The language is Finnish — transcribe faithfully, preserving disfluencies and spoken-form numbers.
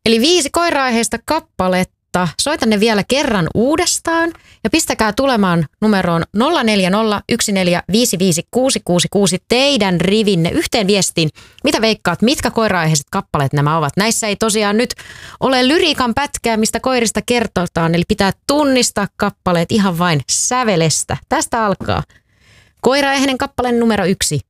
Eli viisi koira-aiheista kappaletta. Soitan ne vielä kerran uudestaan ja pistäkää tulemaan numeroon nolla neljä nolla yksi neljä viisi viisi kuusi kuusi kuusi teidän rivinne yhteen viestiin. Mitä veikkaat, mitkä koira-aiheiset kappaleet nämä ovat? Näissä ei tosiaan nyt ole lyriikan pätkää, mistä koirista kertotaan, eli pitää tunnistaa kappaleet ihan vain sävelestä. Tästä alkaa. Koira-aiheinen kappale numero yksi.